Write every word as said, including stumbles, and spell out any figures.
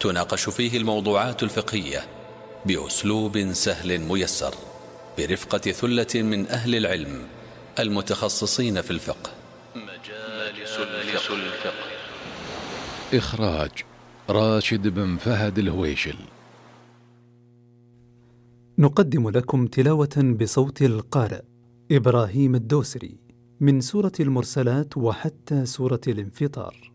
تناقش فيه الموضوعات الفقهية بأسلوب سهل ميسر برفقة ثلة من أهل العلم المتخصصين في الفقه. مجالس الفقه. إخراج راشد بن فهد الهويشل. نقدم لكم تلاوة بصوت القارئ إبراهيم الدوسري من سورة المرسلات وحتى سورة الانفطار.